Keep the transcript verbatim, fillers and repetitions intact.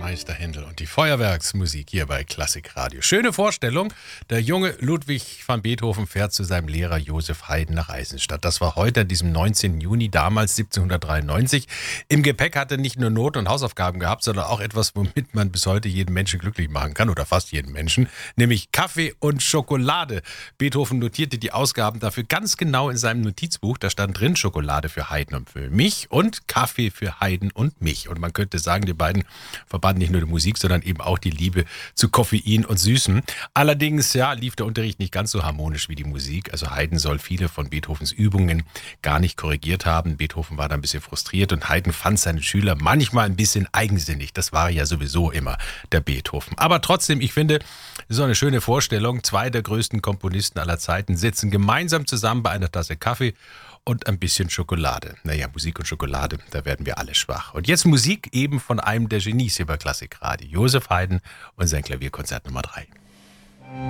Meister Händel und die Feuerwerksmusik hier bei Klassikradio. Schöne Vorstellung. Der junge Ludwig van Beethoven fährt zu seinem Lehrer Joseph Haydn nach Eisenstadt. Das war heute, an diesem neunzehnten Juni, damals siebzehnhundertdreiundneunzig. Im Gepäck hat er nicht nur Noten und Hausaufgaben gehabt, sondern auch etwas, womit man bis heute jeden Menschen glücklich machen kann, oder fast jeden Menschen, nämlich Kaffee und Schokolade. Beethoven notierte die Ausgaben dafür ganz genau in seinem Notizbuch. Da stand drin Schokolade für Haydn und für mich und Kaffee für Haydn und mich. Und man könnte sagen, die beiden verbanden nicht nur die Musik, sondern eben auch die Liebe zu Koffein und Süßem. Allerdings, ja, lief der Unterricht nicht ganz so harmonisch wie die Musik. Also Haydn soll viele von Beethovens Übungen gar nicht korrigiert haben. Beethoven war da ein bisschen frustriert und Haydn fand seine Schüler manchmal ein bisschen eigensinnig. Das war ja sowieso immer der Beethoven. Aber trotzdem, ich finde, so eine schöne Vorstellung. Zwei der größten Komponisten aller Zeiten sitzen gemeinsam zusammen bei einer Tasse Kaffee und ein bisschen Schokolade. Naja, Musik und Schokolade, da werden wir alle schwach. Und jetzt Musik eben von einem der Genies hier bei Klassikradio, Joseph Haydn und sein Klavierkonzert Nummer drei.